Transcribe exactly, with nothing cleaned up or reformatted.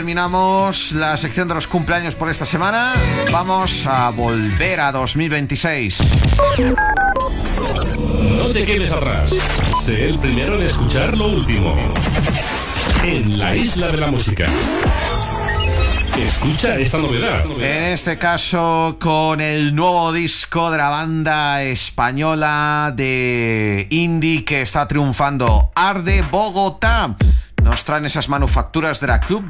Terminamos la sección de los cumpleaños por esta semana. Vamos a volver a dos mil veintiséis. No te quedes atrás. Sé el primero en escuchar lo último en la Isla de la Música. Escucha esta novedad. En este caso, con el nuevo disco de la banda española de indie que está triunfando, Arde Bogotá. Nos traen esas manufacturas de la Club